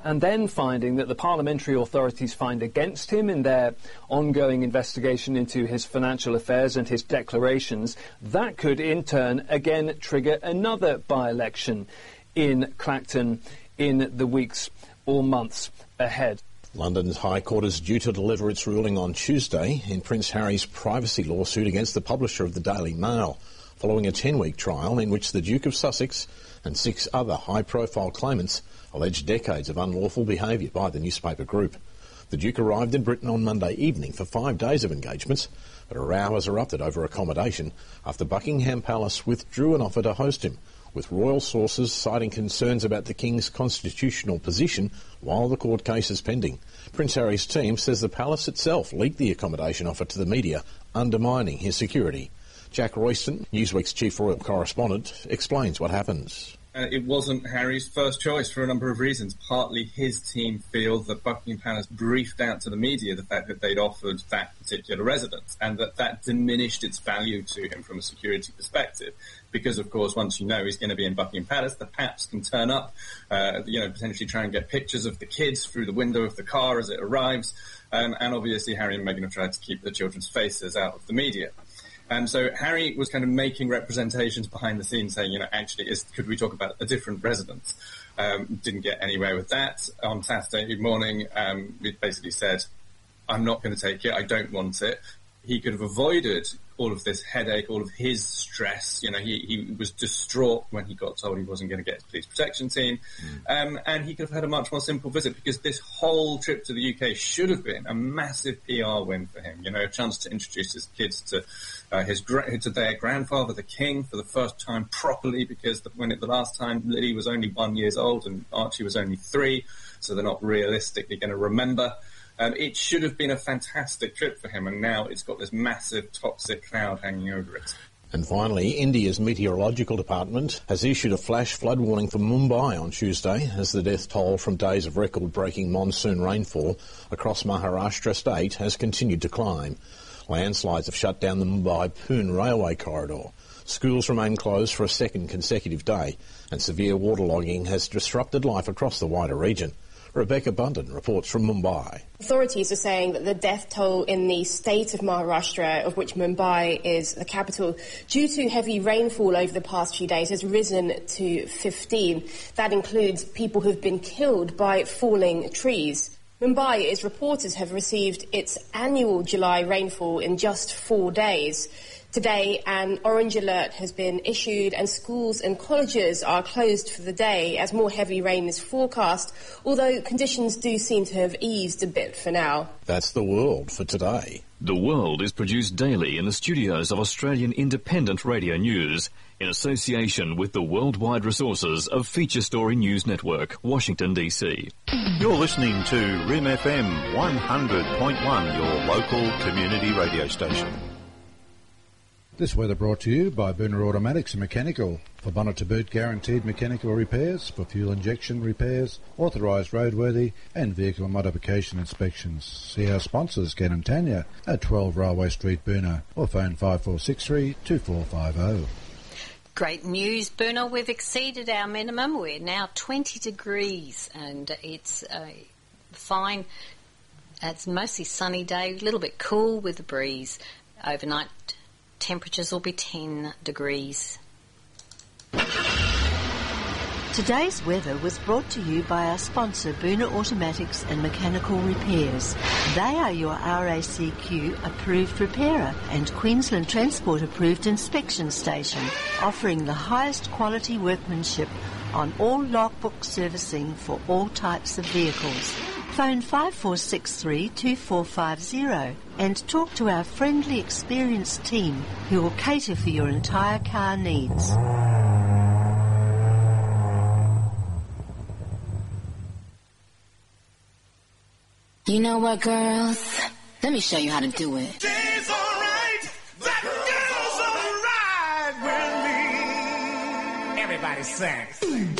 and then finding that the parliamentary authorities find against him in their ongoing investigation into his financial affairs and his declarations, that could in turn again trigger another by-election in Clacton in the weeks or months ahead. London's High Court is due to deliver its ruling on Tuesday in Prince Harry's privacy lawsuit against the publisher of the Daily Mail, following a 10-week trial in which the Duke of Sussex and 6 other high-profile claimants alleged decades of unlawful behaviour by the newspaper group. The Duke arrived in Britain on Monday evening for 5 days of engagements, but a row has erupted over accommodation after Buckingham Palace withdrew an offer to host him, with royal sources citing concerns about the King's constitutional position while the court case is pending. Prince Harry's team says the palace itself leaked the accommodation offer to the media, undermining his security. Jack Royston, Newsweek's chief royal correspondent, explains what happens. It wasn't Harry's first choice for a number of reasons. Partly his team feel that Buckingham Palace briefed out to the media the fact that they'd offered that particular residence and that diminished its value to him from a security perspective. Because, of course, once you know he's going to be in Buckingham Palace, the Paps can turn up, potentially try and get pictures of the kids through the window of the car as it arrives. And obviously Harry and Meghan have tried to keep the children's faces out of the media. And so Harry was kind of making representations behind the scenes saying, could we talk about a different residence? Didn't get anywhere with that. On Saturday morning, we basically said, I'm not going to take it. I don't want it. He could have avoided all of this headache, all of his stress. He was distraught when he got told he wasn't going to get his police protection team. And he could have had a much more simple visit, because this whole trip to the UK should have been a massive PR win for him. A chance to introduce his kids to to their grandfather, the King, for the first time properly, because the last time Lily was only 1 year old and Archie was only 3, so they're not realistically going to remember. It should have been a fantastic trip for him, and now it's got this massive toxic cloud hanging over it. And finally, India's meteorological department has issued a flash flood warning for Mumbai on Tuesday as the death toll from days of record-breaking monsoon rainfall across Maharashtra state has continued to climb. Landslides have shut down the Mumbai-Pune railway corridor. Schools remain closed for a second consecutive day, and severe waterlogging has disrupted life across the wider region. Rebecca Bunton reports from Mumbai. Authorities are saying that the death toll in the state of Maharashtra, of which Mumbai is the capital, due to heavy rainfall over the past few days has risen to 15. That includes people who've been killed by falling trees. Mumbai, as reporters have received its annual July rainfall in just 4 days. Today, an orange alert has been issued and schools and colleges are closed for the day as more heavy rain is forecast, although conditions do seem to have eased a bit for now. That's The World for today. The World is produced daily in the studios of Australian Independent Radio News in association with the worldwide resources of Feature Story News Network, Washington, D.C. You're listening to RIM FM 100.1, your local community radio station. This weather brought to you by Booner Automatics and Mechanical. For bonnet to boot guaranteed mechanical repairs, for fuel injection repairs, authorised roadworthy and vehicle modification inspections. See our sponsors, Ken and Tanya, at 12 Railway Street, Booner, or phone 5463 2450. Great news, Booner. We've exceeded our minimum. We're now 20 degrees and it's fine. It's mostly sunny day, a little bit cool with the breeze. Overnight temperatures will be 10 degrees. Today's weather was brought to you by our sponsor, Booner Automatics and Mechanical Repairs. They are your RACQ approved repairer and Queensland Transport approved inspection station, offering the highest quality workmanship on all logbook servicing for all types of vehicles. Phone 5463 2450 and talk to our friendly, experienced team who will cater for your entire car needs. You know what, girls? Let me show you how to do it. She's alright. That girl's alright with me. Everybody sing.